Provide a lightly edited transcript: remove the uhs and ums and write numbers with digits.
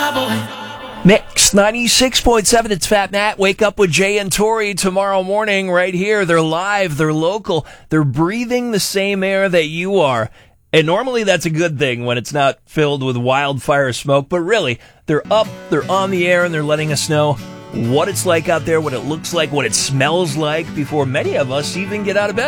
Mix 96.7, it's Fat Matt. Wake up with Jay and Tori tomorrow morning right here. They're live, they're local, they're breathing the same air that you are. And normally that's a good thing when it's not filled with wildfire smoke, but really, they're up, they're on the air, and they're letting us know what it's like out there, what it looks like, what it smells like before many of us even get out of bed.